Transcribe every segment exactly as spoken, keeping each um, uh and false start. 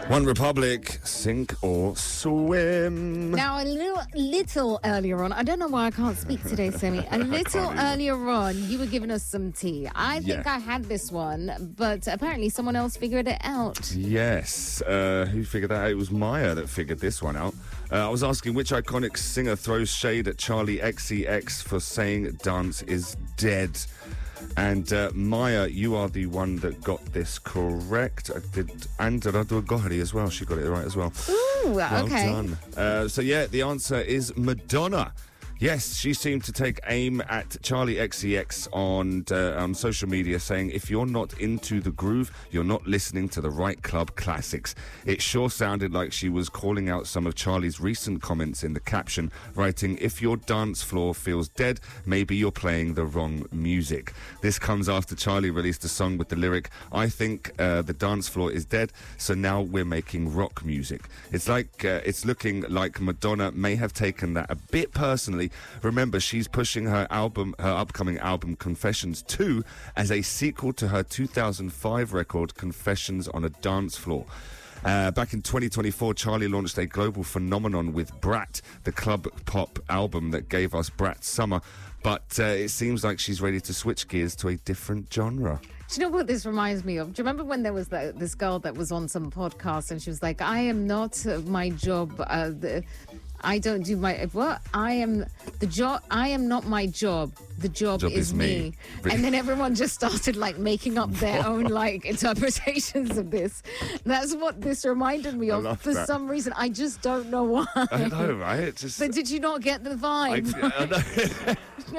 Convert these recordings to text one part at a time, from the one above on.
One Republic, sink or swim. Now, a little, little earlier on, I don't know why I can't speak today, Semi. A little earlier on, you were giving us some tea. I think Yeah. I had this one, but apparently someone else figured it out. Yes. Uh, who figured that out? It was Maya that figured this one out. Uh, I was asking which iconic singer throws shade at Charlie X C X for saying dance is dead. And uh, Maya, you are the one that got this correct. I did, and Radwa Gohari as well. She got it right as well. Ooh, Well okay. done. Uh, so yeah, the answer is Madonna. Yes, she seemed to take aim at Charlie X C X on uh, on social media, saying, if you're not into the groove, you're not listening to the right club classics. It sure sounded like she was calling out some of Charlie's recent comments in the caption, writing, if your dance floor feels dead, maybe you're playing the wrong music. This comes after Charlie released a song with the lyric, I think uh, the dance floor is dead, so now we're making rock music. It's like, uh, it's looking like Madonna may have taken that a bit personally. Remember, she's pushing her album, her upcoming album Confessions two as a sequel to her two thousand five record Confessions on a Dance Floor. Uh, back in twenty twenty-four, Charlie launched a global phenomenon with Brat, the club pop album that gave us Brat Summer. But uh, it seems like she's ready to switch gears to a different genre. Do you know what this reminds me of? Do you remember when there was the, this girl that was on some podcast and she was like, I am not uh, my job. Uh, the, I don't do my what? I am the job. I am not my job. The job, Job is, is me. me. And then everyone just started like making up their own like interpretations of this. That's what this reminded me I of love for that. some reason. I just don't know why. I know, right? It just. But did you not get the I, vibe?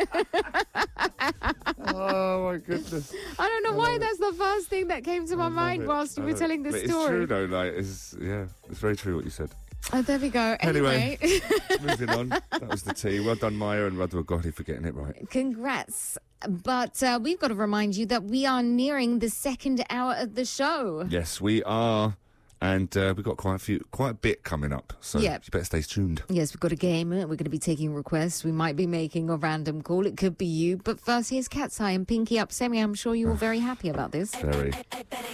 I know. Oh my goodness! I don't know I why love it. that's the first thing that came to my I love mind it. whilst you I were love it. telling But this it's story. true though. Like, it's yeah, it's very true what you said. Oh, there we go. Anyway. Anyway. Moving on. That was the tea. Well done, Maya and Radwa Gohari, for getting it right. Congrats. But uh, we've got to remind you that we are nearing the second hour of the show. Yes, we are. And uh, we've got quite a few, quite a bit coming up. So Yep. you better stay tuned. Yes, we've got a game. We're going to be taking requests. We might be making a random call. It could be you. But first, here's Cat's Eye and Pinky Up. Semi, I'm sure you're very happy about this. Very.